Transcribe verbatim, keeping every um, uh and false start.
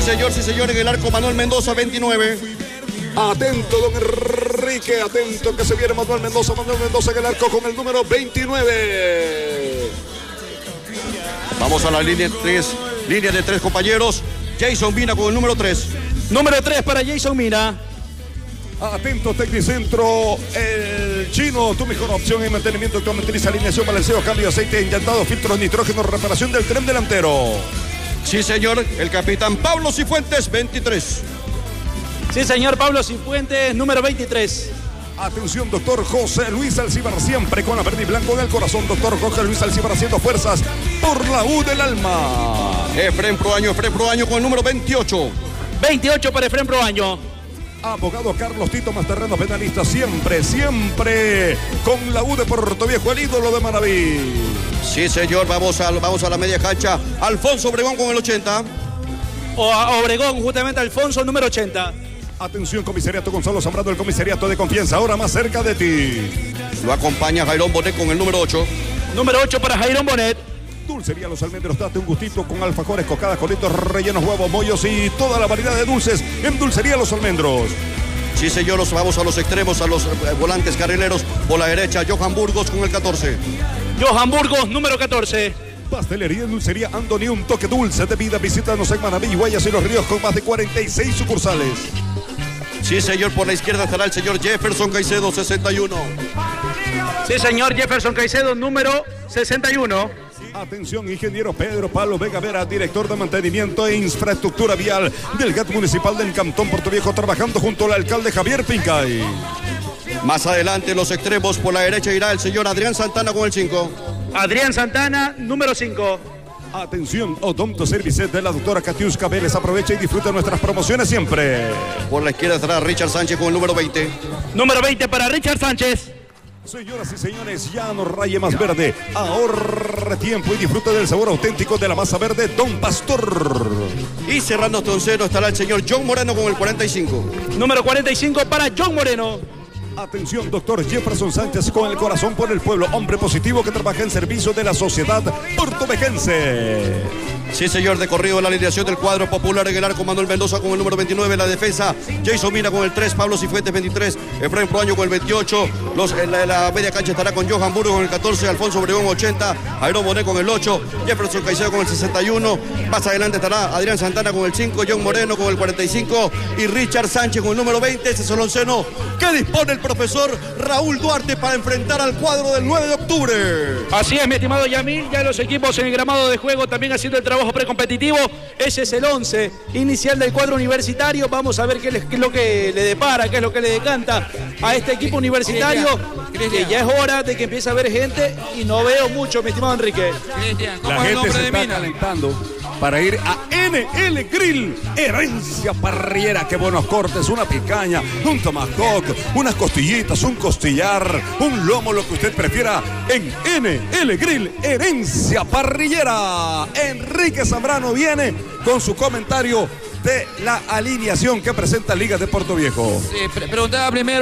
señor, sí, señor, en el arco Manuel Mendoza, veintinueve. Atento, don Enrique, atento que se viene Manuel Mendoza, Manuel Mendoza en el arco con el número veintinueve. Vamos a la línea tres, línea de tres compañeros. Jason Mina con el número tres. Número tres para Jason Mina. Atento, Tecnicentro, el chino, tu mejor opción en mantenimiento. Actualmente utiliza alineación, balanceo, cambio de aceite, inyectado, filtros, nitrógeno, reparación del tren delantero. Sí, señor, el capitán Pablo Cifuentes, veintitrés. Sí, señor, Pablo Cifuentes, número veintitrés. Atención, doctor José Luis Alcibar, siempre con la verde y blanco en el corazón. Doctor José Luis Alcibar haciendo fuerzas por la U del alma. Efren Proaño, Efren Proaño con el número veintiocho. veintiocho para Efren Proaño. Abogado Carlos Tito Masterreno, penalista, siempre, siempre con la U de Puerto Viejo, el ídolo de Manaví. Sí, señor, vamos a, vamos a la media cancha. Alfonso Obregón con el ochenta. O a Obregón, justamente Alfonso, número ochenta. Atención, comisariato Gonzalo Zambrano, el comisariato de confianza, ahora más cerca de ti. Lo acompaña Jairón Bonet con el número ocho. Número ocho para Jairón Bonet. Dulcería Los Almendros, date un gustito con alfajores, cocadas, colitos, rellenos, huevos, mollos y toda la variedad de dulces en Dulcería Los Almendros. Sí, señor, nos vamos a los extremos, a los volantes carrileros. Por la derecha, Johan Burgos con el catorce. Johan Burgos, número catorce. Pastelería y Dulcería Andoni, un toque dulce de vida. Visítanos en Manaví, Guayas y Los Ríos con más de cuarenta y seis sucursales. Sí, señor, por la izquierda estará el señor Jefferson Caicedo, sesenta y uno. Sí, señor, Jefferson Caicedo, número sesenta y uno. Atención, ingeniero Pedro Pablo Vega Vera, director de mantenimiento e infraestructura vial del G A T municipal del Cantón Puerto Viejo, trabajando junto al alcalde Javier Pincay. Más adelante, los extremos, por la derecha irá el señor Adrián Santana con el cinco. Adrián Santana, número cinco. Atención, Odonto Services de la doctora Katiuska Vélez. Aprovecha y disfruta nuestras promociones siempre. Por la izquierda estará Richard Sánchez con el número veinte. Número veinte para Richard Sánchez. Señoras y señores, ya no raye más verde. Ahorre tiempo y disfrute del sabor auténtico de la masa verde Don Pastor. Y cerrando toncero estará el señor John Moreno con el cuarenta y cinco. Número cuarenta y cinco para John Moreno. Atención, doctor Jefferson Sánchez con el corazón por el pueblo. Hombre positivo que trabaja en servicio de la sociedad puertovejense. Sí, señor, de corrido la alineación del cuadro popular en el arco. Manuel Mendoza con el número veintinueve, la defensa Jason Mina con el tres, Pablo Cifuentes veintitrés, Efraín Proaño con el veintiocho, los, en, la, en la media cancha estará con Johan Burgos con el catorce, Alfonso Obregón ochenta, Jairón Bonet con el ocho, Jefferson Caicedo con el sesenta y uno, más adelante estará Adrián Santana con el cinco, John Moreno con el cuarenta y cinco y Richard Sánchez con el número veinte. Ese es el onceno que dispone el profesor Raúl Duarte para enfrentar al cuadro del nueve de octubre. Así es, mi estimado Yamil, ya los equipos en el gramado de juego también haciendo el trabajo precompetitivo. Ese es el once inicial del cuadro universitario. Vamos a ver qué, les, qué es lo que le depara, qué es lo que le decanta a este equipo universitario. Que ya es hora de que empiece a haber gente y no veo mucho, mi estimado Enrique. La gente se está calentando para ir a N L Grill, herencia parrillera. Qué buenos cortes, una picaña, un tomahawk, unas costillitas, un costillar, un lomo, lo que usted prefiera en N L Grill, herencia parrillera. Enrique Zambrano viene con su comentario de la alineación que presenta Liga de Puerto Viejo. Sí, pre preguntaba primero